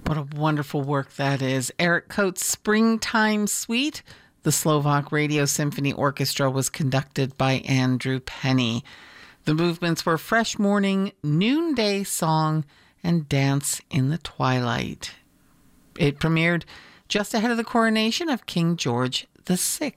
What a wonderful work that is. Eric Coates' Springtime Suite. The Slovak Radio Symphony Orchestra was conducted by Andrew Penny. The movements were Fresh Morning, Noonday Song, and Dance in the Twilight. It premiered just ahead of the coronation of King George VI.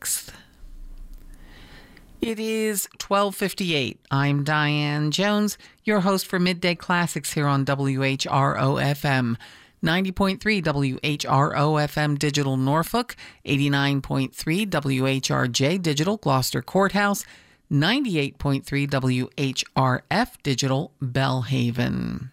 It is 12:58. I'm Diane Jones, your host for Midday Classics here on WHRO-FM. 90.3 WHRO-FM Digital Norfolk, 89.3 WHRJ Digital Gloucester Courthouse, 98.3 WHRF Digital Bellhaven.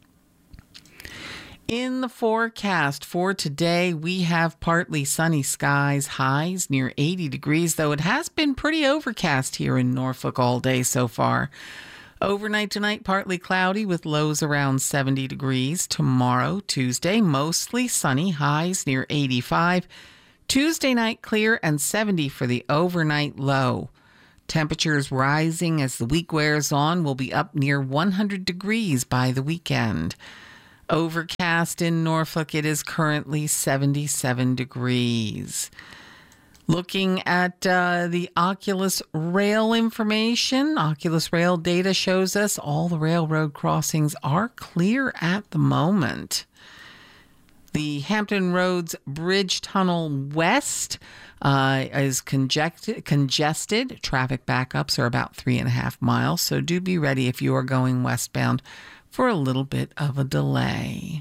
In the forecast for today, we have partly sunny skies, highs near 80 degrees, though it has been pretty overcast here in Norfolk all day so far. Overnight tonight, partly cloudy with lows around 70 degrees. Tomorrow, Tuesday, mostly sunny, highs near 85. Tuesday night, clear and 70 for the overnight low. Temperatures rising as the week wears on, will be up near 100 degrees by the weekend. Overcast in Norfolk, it is currently 77 degrees. Looking at the Oculus Rail information, Oculus Rail data shows us all the railroad crossings are clear at the moment. The Hampton Roads Bridge Tunnel West is congested. Traffic backups are about 3.5 miles, so do be ready if you are going westbound for a little bit of a delay.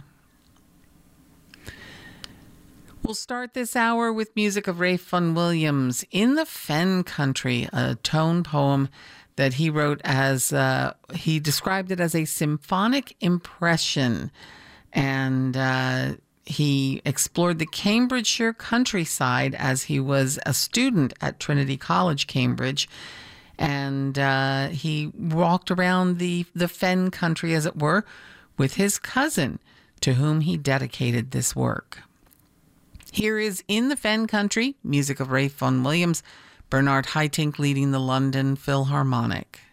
We'll start this hour with music of Ralph Vaughan Williams, In the Fen Country, a tone poem that he wrote as, he described it as a symphonic impression. And he explored the Cambridgeshire countryside as he was a student at Trinity College, Cambridge. And he walked around the Fen Country, as it were, with his cousin, to whom he dedicated this work. Here is In the Fen Country, music of Ralph Vaughan Williams, Bernard Haitink leading the London Philharmonic.